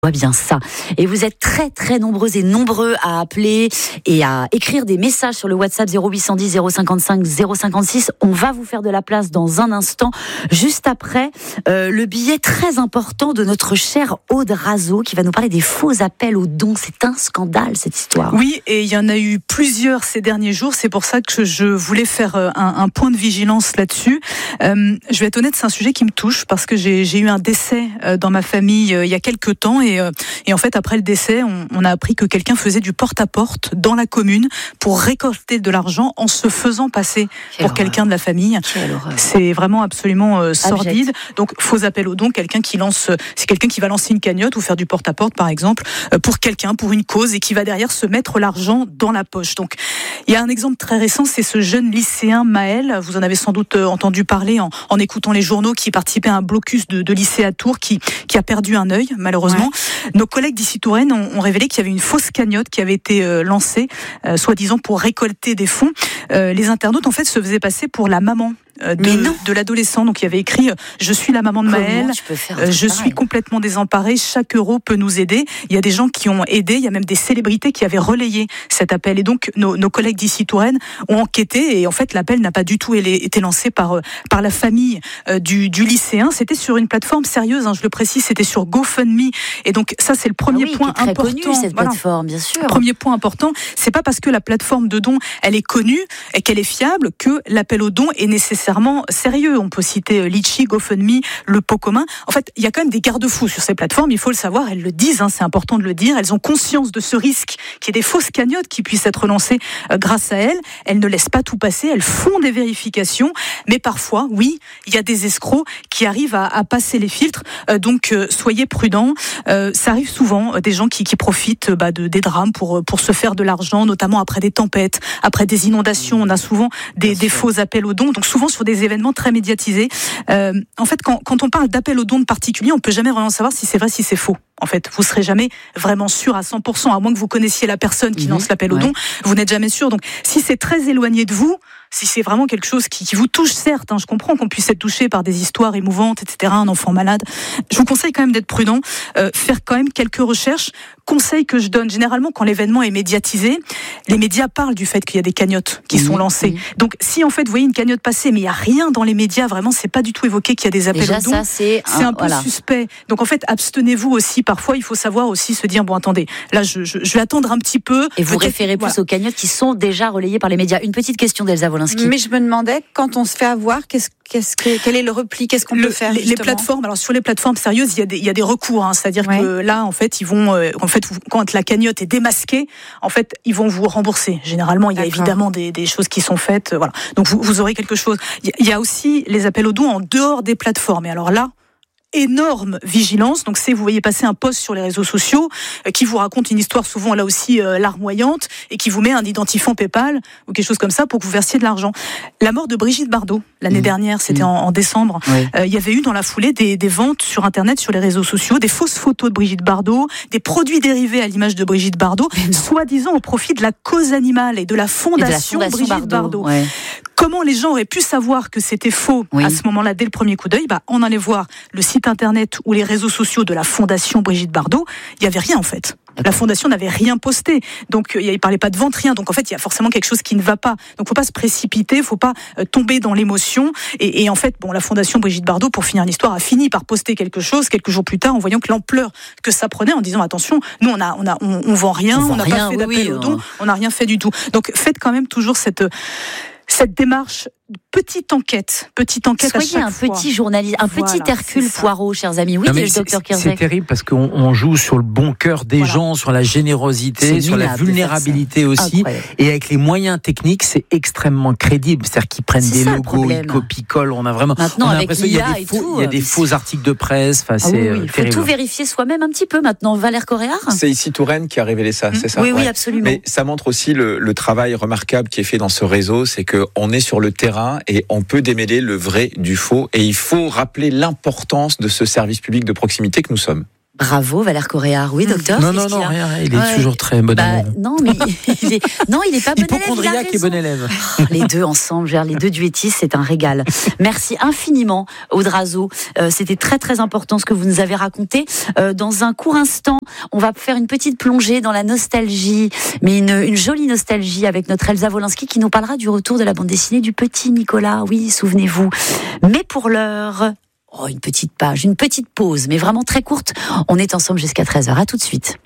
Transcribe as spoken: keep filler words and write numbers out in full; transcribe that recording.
voit bien ça. Et vous êtes très très nombreux et nombreux à appeler et à écrire des messages sur le WhatsApp zéro huit cent dix zéro cinquante-cinq zéro cinquante-six. On va vous faire de la place dans un instant, juste après euh, le billet très important de notre chère Aude Razeau qui va nous parler des faux appels aux dons. C'est un scandale cette histoire. Oui, et il y en a eu plusieurs ces derniers jours. C'est pour ça que je voulais faire un, un point de vigilance là-dessus. Euh, je vais être honnête, c'est un sujet qui me touche parce que j'ai, j'ai eu un décès dans ma famille euh, il y a quelques temps et Et, euh, et en fait, après le décès, on, on a appris que quelqu'un faisait du porte-à-porte dans la commune pour récolter de l'argent en se faisant passer Quelle pour horreur. quelqu'un de la famille. C'est vraiment absolument euh, sordide. Abject. Donc, faux appel aux dons, quelqu'un qui lance, c'est quelqu'un qui va lancer une cagnotte ou faire du porte-à-porte, par exemple, euh, pour quelqu'un, pour une cause, et qui va derrière se mettre l'argent dans la poche. Donc, il y a un exemple très récent, c'est ce jeune lycéen Maël. Vous en avez sans doute entendu parler en, en écoutant les journaux, qui participait à un blocus de, de lycée à Tours, qui, qui a perdu un œil, malheureusement. Ouais. Nos collègues d'ici Touraine ont, ont révélé qu'il y avait une fausse cagnotte qui avait été euh, lancée, euh, soi-disant pour récolter des fonds. Euh, les internautes, en fait, se faisaient passer pour la maman De, de l'adolescent. Donc il y avait écrit euh, je suis la maman de Maël, euh, je suis complètement désemparée, chaque euro peut nous aider. Il y a des gens qui ont aidé, il y a même des célébrités qui avaient relayé cet appel, et donc nos, nos collègues d'ici Touraine ont enquêté, et en fait l'appel n'a pas du tout été lancé par, par la famille euh, du, du lycéen. C'était sur une plateforme sérieuse, hein, je le précise, c'était sur GoFundMe, et donc ça c'est le premier ah oui, point très important. Connue, cette voilà. plateforme, bien sûr. Premier point important, c'est pas parce que la plateforme de dons elle est connue et qu'elle est fiable que l'appel aux dons est nécessaire sérieux. On peut citer Litchi, GoFundMe, le pot commun. En fait, il y a quand même des garde-fous sur ces plateformes, il faut le savoir, elles le disent, hein, c'est important de le dire, elles ont conscience de ce risque qu'il y ait des fausses cagnottes qui puissent être lancées euh, grâce à elles. Elles ne laissent pas tout passer, elles font des vérifications, mais parfois, oui, il y a des escrocs qui arrivent à, à passer les filtres, euh, donc euh, soyez prudents. Euh, ça arrive souvent, euh, des gens qui, qui profitent bah, de, des drames pour, pour se faire de l'argent, notamment après des tempêtes, après des inondations, on a souvent des, des faux appels aux dons, donc souvent sur des événements très médiatisés. Euh, en fait, quand, quand on parle d'appel aux dons de particuliers, on peut jamais vraiment savoir si c'est vrai, si c'est faux. En fait, vous serez jamais vraiment sûr à cent pour cent, à moins que vous connaissiez la personne qui mmh, lance l'appel ouais. aux dons. Vous n'êtes jamais sûr. Donc, si c'est très éloigné de vous, si c'est vraiment quelque chose qui, qui vous touche, certes, hein, je comprends qu'on puisse être touché par des histoires émouvantes, et cetera, un enfant malade. Je vous conseille quand même d'être prudent, euh, faire quand même quelques recherches. Conseil que je donne, généralement, quand l'événement est médiatisé, les médias parlent du fait qu'il y a des cagnottes qui mmh, sont lancées. Mmh. Donc, si en fait, vous voyez une cagnotte passer, mais il n'y a rien dans les médias, vraiment, c'est pas du tout évoqué qu'il y a des appels Déjà, aux dons. Ça, c'est c'est un, un peu voilà. suspect. Donc, en fait, abstenez-vous aussi. Parfois, il faut savoir aussi se dire, bon, attendez, là, je, je, je vais attendre un petit peu. Et vous référez plus voilà. aux cagnottes qui sont déjà relayées par les médias. Une petite question d'Elsa Wolinski. Mais je me demandais, quand on se fait avoir, qu'est-ce Qu'est-ce que, quel est le repli? Qu'est-ce qu'on le, peut faire les, les plateformes, alors sur les plateformes sérieuses, il y a des, il y a des recours, hein, c'est-à-dire ouais. que là, en fait, ils vont, euh, en fait, quand la cagnotte est démasquée, en fait, ils vont vous rembourser. Généralement, il y a D'accord. évidemment des, des choses qui sont faites, euh, voilà. Donc vous, vous aurez quelque chose. Il y a aussi les appels aux dons en dehors des plateformes. Et alors là, énorme vigilance. Donc c'est, vous voyez passer un post sur les réseaux sociaux euh, qui vous raconte une histoire souvent là aussi euh, larmoyante et qui vous met un identifiant PayPal ou quelque chose comme ça pour que vous versiez de l'argent. La mort de Brigitte Bardot l'année mmh. dernière, c'était mmh. en, en décembre. Oui. Euh, il y avait eu dans la foulée des, des ventes sur Internet, sur les réseaux sociaux, des fausses photos de Brigitte Bardot, des produits dérivés à l'image de Brigitte Bardot, soi-disant au profit de la cause animale et de la fondation, de la fondation Brigitte Bardot. Bardot. Ouais. Comment les gens auraient pu savoir que c'était faux oui. à ce moment-là, dès le premier coup d'œil? Bah, on allait voir le site internet ou les réseaux sociaux de la fondation Brigitte Bardot. Il n'y avait rien en fait. La fondation n'avait rien posté, donc il ne parlait pas de vente, rien. Donc en fait, il y a forcément quelque chose qui ne va pas. Donc faut pas se précipiter, faut pas euh, tomber dans l'émotion. Et, et en fait, bon, la fondation Brigitte Bardot, pour finir l'histoire, a fini par poster quelque chose quelques jours plus tard, en voyant que l'ampleur que ça prenait, en disant attention, nous on a, on a, on, on vend rien, on n'a pas fait d'appel oui, aux dons, on n'a rien fait du tout. Donc faites quand même toujours cette cette démarche. Petite enquête, petite enquête Soyez à chaque un fois. petit journaliste, un voilà, petit Hercule Poirot, chers amis. Oui, le docteur Kierzek. C'est terrible parce qu'on on joue sur le bon cœur des voilà. gens, sur la générosité, sur la vulnérabilité aussi. Incroyable. Et avec les moyens techniques, c'est extrêmement crédible. C'est-à-dire qu'ils prennent c'est des logos, ils copient-collent. On a vraiment, maintenant, on a l'impression qu'il y a des faux, tout, il y a des faux articles de presse. Enfin, ah c'est oui, oui. Il faut terrible. tout vérifier soi-même un petit peu maintenant. Valère Coréard. C'est ici Touraine qui a révélé ça, mmh. c'est ça? Oui, oui, ouais. absolument. Mais ça montre aussi le, le travail remarquable qui est fait dans ce réseau, c'est qu'on est sur le terrain et on peut démêler le vrai du faux, et il faut rappeler l'importance de ce service public de proximité que nous sommes. Bravo, Valère Coréard. Oui, docteur. Non, non, non, rien. Il est ouais. toujours très bon bah, élève. Non, mais il est, non, il est pas bon élève. Hypochondriaque et bon élève. Oh, les deux ensemble, genre, les deux duettistes, c'est un régal. Merci infiniment, Audrazo. Euh, c'était très, très important ce que vous nous avez raconté. Euh, dans un court instant, on va faire une petite plongée dans la nostalgie, mais une, une jolie nostalgie avec notre Elsa Wolinski qui nous parlera du retour de la bande dessinée du petit Nicolas. Oui, souvenez-vous. Mais pour l'heure, oh, une petite page, une petite pause, mais vraiment très courte. On est ensemble jusqu'à treize heures. À tout de suite.